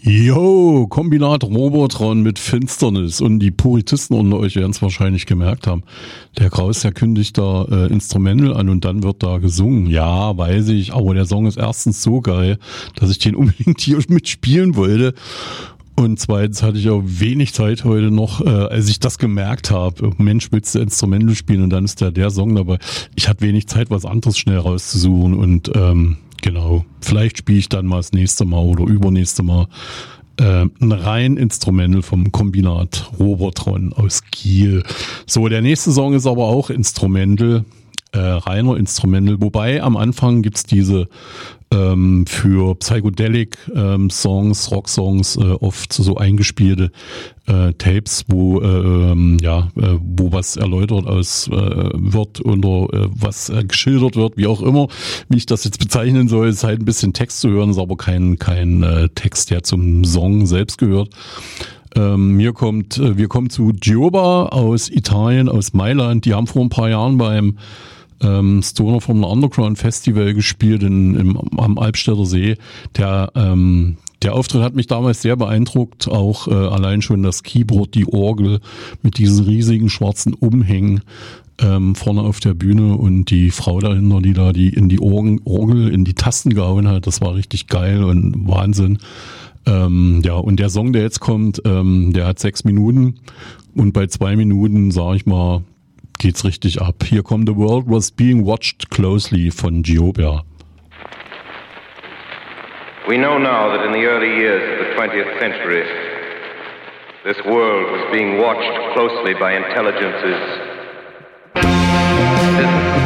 Jo, Kombinat Robotron mit Finsternis. Und die Puritisten unter euch werden es wahrscheinlich gemerkt haben. Der Kraus, der kündigt da Instrumental an und dann wird da gesungen. Ja, weiß ich, aber der Song ist erstens so geil, dass ich den unbedingt hier mitspielen wollte. Und zweitens hatte ich auch wenig Zeit heute noch, als ich das gemerkt habe. Mensch, willst du Instrumental spielen? Und dann ist der Song dabei. Ich hatte wenig Zeit, was anderes schnell rauszusuchen und genau, vielleicht spiele ich dann mal das nächste Mal oder übernächste Mal ein rein Instrumental vom Kombinat Robotron aus Kiel. So, der nächste Song ist aber auch Instrumental, reiner Instrumental, wobei am Anfang gibt's diese für Psychedelic Songs, Rock-Songs oft so eingespielte Tapes, wo wo was erläutert wird oder was geschildert wird, wie auch immer, wie ich das jetzt bezeichnen soll, ist halt ein bisschen Text zu hören, ist aber kein Text, der zum Song selbst gehört. Wir kommen zu Gioba aus Italien, aus Mailand. Die haben vor ein paar Jahren beim Stoner vom Underground Festival gespielt am Albstädter See. Der Auftritt hat mich damals sehr beeindruckt, auch allein schon das Keyboard, die Orgel mit diesen riesigen schwarzen Umhängen vorne auf der Bühne und die Frau dahinter, die in die Orgel, in die Tasten gehauen hat. Das war richtig geil und Wahnsinn. Und der Song, der jetzt kommt, der hat 6 Minuten und bei 2 Minuten, sag ich mal, geht's richtig ab. Hier kommt The World Was Being Watched Closely von Gioba. We know now that in the early years of the 20th century, this world was being watched closely by intelligences, businessmen,